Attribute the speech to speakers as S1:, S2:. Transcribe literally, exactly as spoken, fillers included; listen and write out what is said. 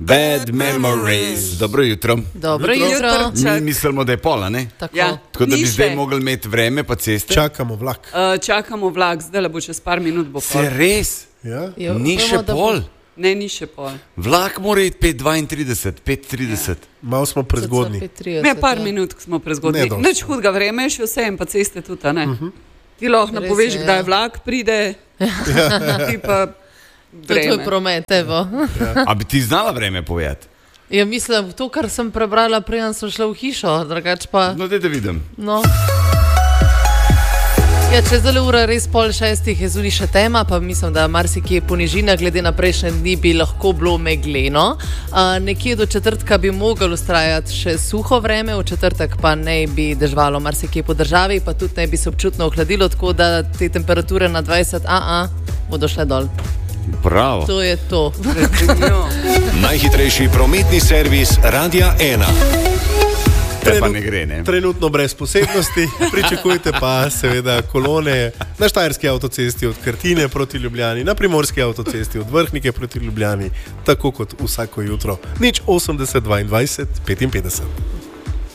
S1: Bad Memories. Dobro jutro.
S2: Dobro jutro.
S1: Mi mislimo, da je pola, ne?
S2: Tako,
S3: Ja.
S1: Tako da bi
S3: Ni
S1: zdaj
S3: še.
S1: mogli imeti vreme pa ceste.
S4: Čakamo vlak.
S3: Uh, čakamo vlak, zdaj le bo čez par minut bo
S1: Se
S3: pol.
S1: res?
S4: Ja?
S2: Jo,
S1: Ni
S2: upamo,
S1: še
S2: da bo-
S1: pol.
S3: Ne, ni še pol.
S1: Vlak mora iti pet dvaintrideset, pet trideset.
S4: Malo smo prezgodni.
S2: pet trideset,
S3: Ne, par
S2: ja.
S3: minut ko smo prezgodni.
S4: Ne dosti.
S3: Nič hudega vreme, je še vse in pa ceste tudi, a ne? Uh-huh. Ti lahko
S2: Res
S3: napoveš,
S2: je,
S3: kdaj
S2: ja.
S3: vlak pride, ti pa
S2: To je tvoj
S3: vreme.
S2: promet, evo.
S1: A bi ti znala vreme povedati?
S2: Ja, mislim, to, kar sem prebrala, preden sem šla v hišo, drugače pa.
S1: No, daj da vidim.
S2: No. Ja, če zdaj ura res pol šestih je zunaj še tema, pa mislim, da marsikje ponižina, glede na prejšnje dni bi lahko bilo megleno. Uh, nekje do četrtka bi mogel ustrajati še suho vreme, v četrtek pa ne bi dežvalo marsikje po državi, pa tudi ne bi se občutno ohladilo, tako da te temperature na dvajset a a bodo šle dol.
S1: Bravo.
S2: To je to.
S3: No.
S5: Najhitrejši prometni servis Radia ena.
S1: Te pa ne gre, ne?
S4: Trenutno brez posebnosti, pričakujte pa seveda kolone na Štajerski avtocesti od Krtine proti Ljubljani, na Primorski avtocesti od Vrhnike proti Ljubljani, tako kot vsako jutro. Nič osemdeset dvaindvajset petinpetdeset.